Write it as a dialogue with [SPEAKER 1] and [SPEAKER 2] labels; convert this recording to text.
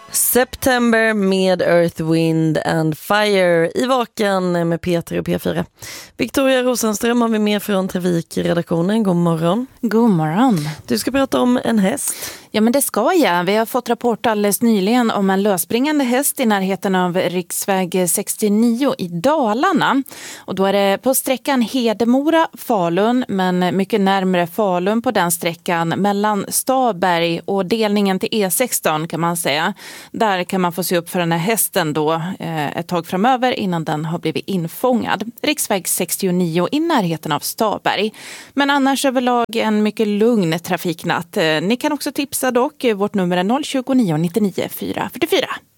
[SPEAKER 1] September med Earth, Wind and Fire i Vaken med Peter och P4. Victoria Rosenström har vi med från trafikredaktionen. God morgon.
[SPEAKER 2] God morgon.
[SPEAKER 1] Du ska prata om en häst.
[SPEAKER 2] Ja, men det ska jag. Vi har fått rapport alldeles nyligen om en lösbringande häst i närheten av riksväg 69 i Dalarna. Och då är det på sträckan Hedemora-Falun, men mycket närmare Falun på den sträckan mellan Staberg och delningen till E16 kan man säga. Där kan man få se upp för den här hästen då ett tag framöver innan den har blivit infångad. Riksväg 69 i närheten av Staberg. Men annars överlag en mycket lugn trafiknatt. Ni kan också tipsa dock. Vårt nummer är 029 99 444.